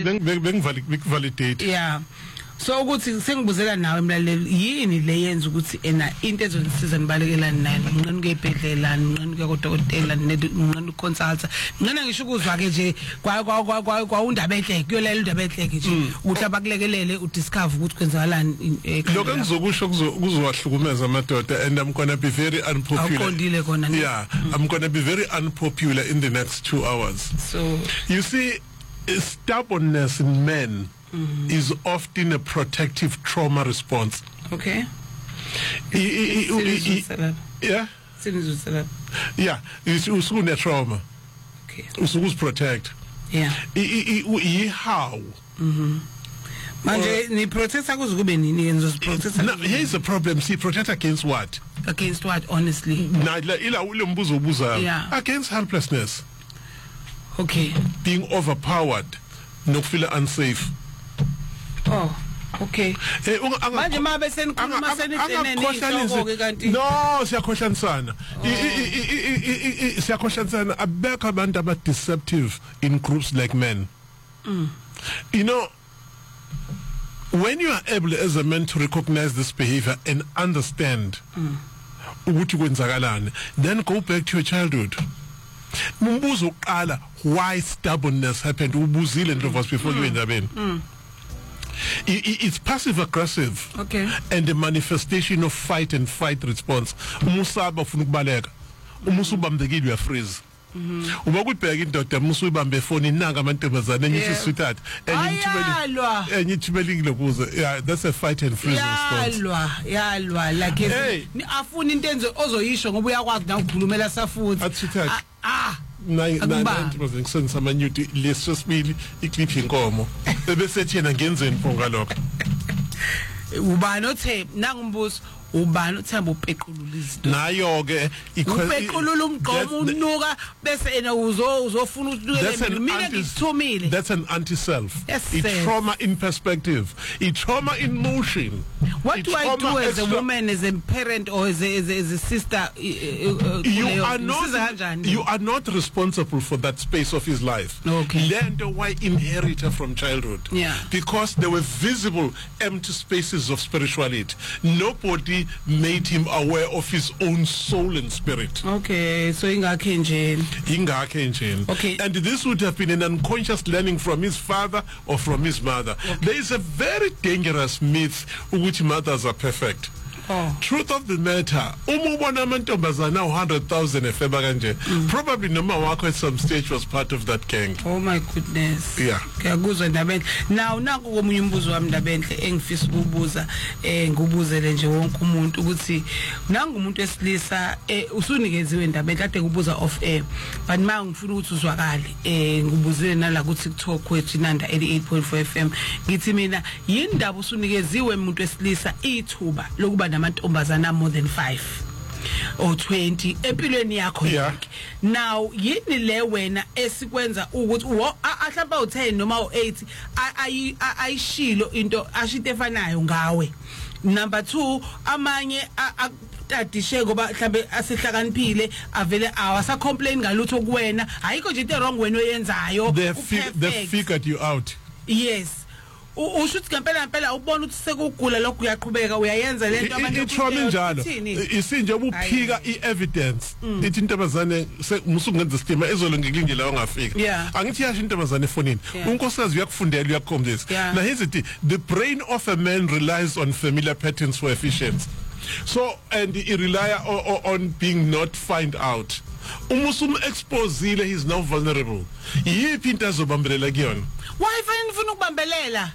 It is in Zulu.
bengivalidate. Yeah. So ukuthi sengibuzela nawe emlaleli yini le yenza ukuthi ena into ezonisiza nibalekelana nayo ngqondo kuyibhedlela ngqondo kuyodokotela ngqondo consulta ngena ngisho ukuzwa ke nje kwa undaba enhle kuyolela undaba enhle nje ukuthi abakulekelele udiscover ukuthi kwenzakalani lokho engizokusho kuzowahlukumeza amadoda and I'm going to be very unpopular. Yeah, I'm going to be very unpopular in the next 2 hours. So you see, stubbornness in men is often a protective trauma response. Okay. Yeah. Yeah. It's a trauma. Okay. It's protect. Yeah. How? Manje ni protect akuzukube nini yenzo protect. Now here's the problem. See, protect against what? Against what, honestly? Yeah. Against helplessness. Okay. Being overpowered. No feel unsafe. Oh, okay. Manje mabe senikhuluma senithenene kanti no siyakhohlana sana siyakhohlana sana abekho abantu aba deceptive in groups like men. You know, when you are able as a man to recognize this behavior and understand ukuthi kwenzakalani, then go back to your childhood. Mumbuzo uqala why stubbornness happened. Ubuzile ndlovas before you endabeni. It's passive aggressive. Okay. And the manifestation of fight and fight response. Umusaba ufuna ukubaleka. Umusubambekile uyafreeze. Uma kubheka indoda musuyibambe phone inanga amantombazane enye sweetheart enye ithibelingile kuze. Yeah, that's a fight and freeze response. Yalwa like ni afuna into enze ozoyisho ngoba uyakwazi na ukukhulumela safuthi. Sweetheart. Ngisenza amanyuti lesosibili iclip inkomo bese thina ngenzeni phonga lokho ubani othe nangumbuzo ubani uthemba upequlula izinto nayo ke upequlula umgqomo unuka bese ena uzofuna ukudukela mina ngithumile. That's an anti-self. Yes, it's trauma in perspective. It's trauma in motion. What do I do as a woman, as a parent, or as a sister? You are not responsible for that space of his life. Okay. Learned why inherit from childhood. Yeah. Because there were visible empty spaces of spirituality. Nobody made him aware of his own soul and spirit. Okay, so ingakhe nje. Okay. And this would have been an unconscious learning from his father or from his mother. Okay. There is a very dangerous myth which mothers are perfect. Oh. Truth of the matter, umubona amantombazana 100,000 efeba kanje. Probably noma wakho at some stage was part of that gang. Oh my goodness. Yeah. Kuyakuzwa ndabenhle. Now naku komunye umbuzo wami ndabenhle engifisa ukubuza ngubuzele nje wonke umuntu ukuthi nangumuntu wesilisa usunikeziwe ndabenhle kade kubuza off air. But manje ngifuna ukuthi uzwakale ngubuzele nala ku TikTok kwethu Nanda 88.4 FM. Ngithi mina yini ndaba usunikeziwe umuntu wesilisa ithuba lokuba namantombazana more than 5 or 20 empilweni yakho yonke. Now yini le wena esikwenza ukuthi ahlamba u10 noma u8 ayishilo into ashite efanayo ngawe. Number 2, amanye atadishe ngoba mhlambe asihlakaniphile avele awasa complain ngalutho kuwena ayikho nje into wrong wena oyenzayo. They figured you out. Yes. Ushuthi ngempela ubona ukuthi sekugula lokho uyaqhubeka uyayenza lento abantu itrauma njalo isinje ubuphika evidence ithi intombazane musungenza istima ezolongekile la ungafika angithi yasho intombazane efonini unkosikazi uyakufundela uyakukhombisa na here's the brain of a man relies on familiar patterns for efficiency, so and he rely on being not find out. Umusum exposile, he is now vulnerable. Yiphi into azobambelela kuyona? Why fine ufuna ukubambelela?